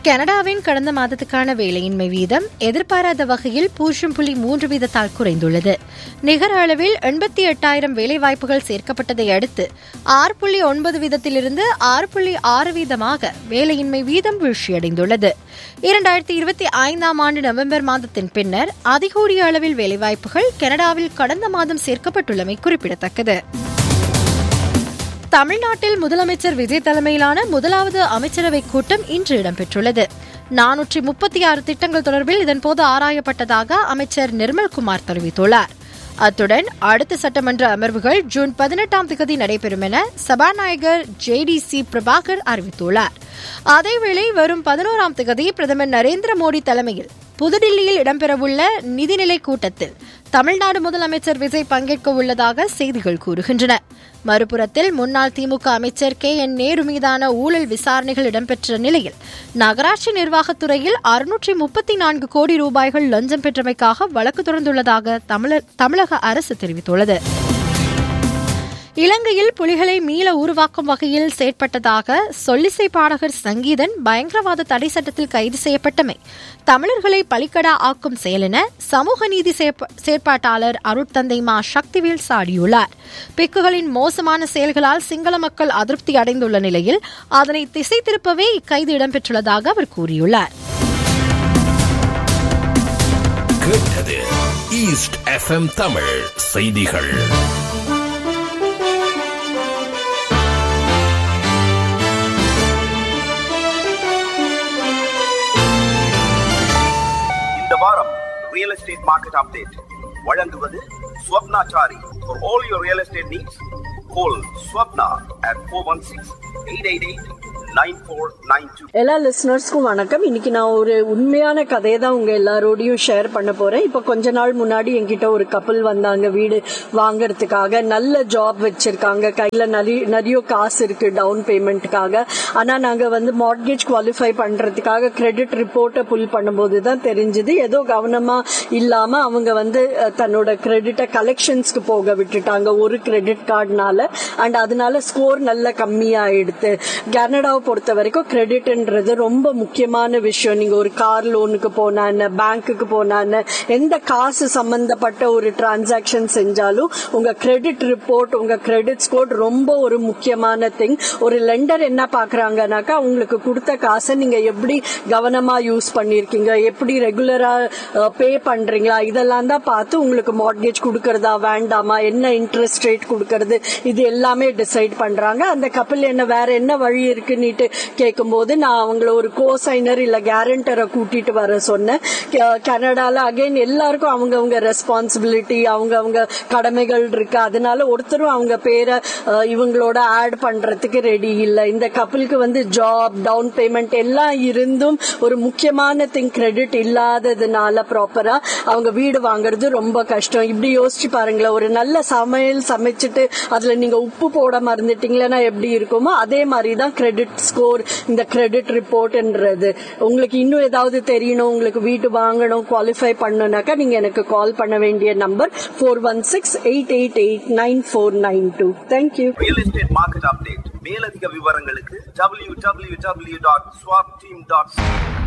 கனடாவின் கடந்த மாதத்துக்கான வேலையின்மை வீதம் எதிர்பாராத வகையில் 0.3 வீதத்தால் குறைந்துள்ளது. நிகர அளவில் 88,000 வேலைவாய்ப்புகள் சேர்க்கப்பட்டதை அடுத்து 6.9 வீதத்திலிருந்து 6.6 வீதமாக வேலையின்மை வீதம் வீழ்ச்சியடைந்துள்ளது. 2025 ஆண்டு நவம்பர் மாதத்தின் பின்னர் அதிகூடிய அளவில் வேலைவாய்ப்புகள் கனடாவில் கடந்த மாதம் சேர்க்கப்பட்டுள்ளமை குறிப்பிடத்தக்கது. தமிழ்நாட்டில் முதலமைச்சர் விஜய் தலைமையிலான முதலாவது அமைச்சரவைக் கூட்டம் இன்று இடம்பெற்றுள்ளது. 436 திட்டங்கள் தொடர்பில் இதன்போது ஆராயப்பட்டதாக அமைச்சர் நிர்மல்குமார் தெரிவித்துள்ளார். அத்துடன் அடுத்த சட்டமன்ற அமர்வுகள் ஜூன் 18 நடைபெறும் என சபாநாயகர் JDC பிரபாகர் அறிவித்துள்ளார். அதேவேளை வரும் 11 பிரதமர் நரேந்திர மோடி தலைமையில் புதுடில்லியில் இடம்பெறவுள்ள நிதிநிலை கூட்டத்தில் தமிழ்நாடு முதலமைச்சர் விஜய் பங்கேற்க உள்ளதாக செய்திகள் கூறுகின்றன. மறுபுறத்தில் முன்னாள் திமுக அமைச்சர் KN நேரு மீதான ஊழல் விசாரணைகள் இடம்பெற்ற நிலையில் நகராட்சி நிர்வாகத்துறையில் 634 கோடி ரூபாய்கள் லஞ்சம் பெற்றமைக்காக வழக்கு தொடர்ந்துள்ளதாக தமிழக அரசு தெரிவித்துள்ளது. இலங்கையில் புலிகளை மீள உருவாக்கும் வகையில் செயற்பட்டதாக சொல்லிசை பாடகர் சங்கீதன் பயங்கரவாத தடை சட்டத்தில் கைது செய்யப்பட்டமை தமிழர்களை பலிக்கடா ஆக்கும் செயல் என சமூக நீதி செயற்பாட்டாளர் அருட்தந்தை மா சக்திவேல் சாடியுள்ளார். பிக்குகளின் மோசமான செயல்களால் சிங்கள மக்கள் அதிருப்தி அடைந்துள்ள நிலையில் அதனை திசை திருப்பவே இக்கைது இடம்பெற்றுள்ளதாக அவர் கூறியுள்ளார். ஈஸ்ட் FM தமிழ் செய்திகள். Real estate market update வழங்குவது Swapnachari. For all your real estate needs, call Swapna at 416-888-9492. எல்லா லிசனர்ஸ்க்கும் வணக்கம். இன்னைக்கு நான் ஒரு உண்மையான கதையை தான் உங்க எல்லாரோடையும் ஷேர் பண்ண போறேன். இப்ப கொஞ்ச நாள் முன்னாடி என்கிட்ட ஒரு கப்பல் வந்தாங்க வீடு வாங்கறதுக்காக. நல்ல ஜாப் வச்சிருக்காங்க, கையில நிறைய காசு இருக்கு டவுன் பேமெண்ட்டுக்காக. ஆனா நாங்க மார்ட்கேஜ் குவாலிஃபை பண்றதுக்காக கிரெடிட் ரிப்போர்ட்டை புல் பண்ணும்போது தான் தெரிஞ்சது ஏதோ கவனமா இல்லாம அவங்க தன்னோட கிரெடிட்டை கலெக்ஷன்ஸ்க்கு போக விட்டுட்டாங்க ஒரு கிரெடிட் கார்டுனால. அண்ட் அதனால ஸ்கோர் நல்ல கம்மியாயிடுது. கனடாவை பொறுத்த வரைக்கும் கிரெடிட்ன்றது ரொம்ப முக்கியமான விஷயம். நீங்க ஒரு கார் லோனுக்கு போனான்னு, பேங்க்குக்கு போனான்னு, எந்த காசு சம்பந்தப்பட்ட ஒரு டிரான்சாக்சன் செஞ்சாலும் உங்க கிரெடிட் ரிப்போர்ட், உங்க கிரெடிட் ஸ்கோர் ரொம்ப ஒரு முக்கியமான திங். ஒரு லெண்டர் என்ன பாக்குறாங்கன்னாக்கா உங்களுக்கு கொடுத்த காசை நீங்க எப்படி கவனமா யூஸ் பண்ணிருக்கீங்க, எப்படி ரெகுலரா பே பண்றீங்களா, இதெல்லாம் தான் பார்த்து உங்களுக்கு மார்ட்கேஜ் கொடுக்கறதா வேண்டாமா, என்ன இன்ட்ரெஸ்ட் ரேட் கொடுக்கறது, இது எல்லாமே டிசைட் பண்றாங்க. அந்த கப்பல் என்ன வேற என்ன வழி இருக்குன்னு கேட்கும்போது நான் அவங்கள ஒரு கோசைனர் இல்ல கேரண்டரை கூட்டிட்டு வர சொன்னேன். கனடால அகைன் எல்லாருக்கும் அவங்கவுங்க ரெஸ்பான்சிபிலிட்டி, அவங்கவுங்க கடமைகள் இருக்கு. அதனால ஒருத்தரும் அவங்க பேரை இவங்களோட ஆட் பண்றதுக்கு ரெடி இல்ல. இந்த கப்பலுக்கு ஜாப், டவுன் பேமெண்ட் எல்லாம் இருந்தும் ஒரு முக்கியமான திங் கிரெடிட் இல்லாததுனால ப்ராப்பரா அவங்க வீடு வாங்குறது ரொம்ப கஷ்டம். இப்படி யோசிச்சு பாருங்களேன், ஒரு நல்ல சமையல் சமைச்சிட்டு அதுல நீங்க உப்பு போட மறந்துட்டீங்களா எப்படி இருக்குமோ அதே மாதிரிதான் கிரெடிட் ஸ்கோர், இந்த கிரெடிட் ரிப்போர்ட்ன்றது. உங்களுக்கு இன்னும் ஏதாவது தெரியணும், உங்களுக்கு வீட்டு வாங்கணும், குவாலிஃபை பண்ணணும்னாக்கா நீங்க எனக்கு கால் பண்ண வேண்டிய number 416-888-9492. Thank you. Real estate market update. மேலதிக விவரங்களுக்கு www.swapteam.com